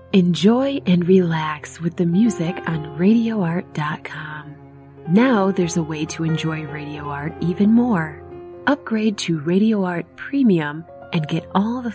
Enjoy and relax with the music on RadioArt.com. Now there's a way to enjoy Radio Art even more. Upgrade to Radio Art Premium and get all the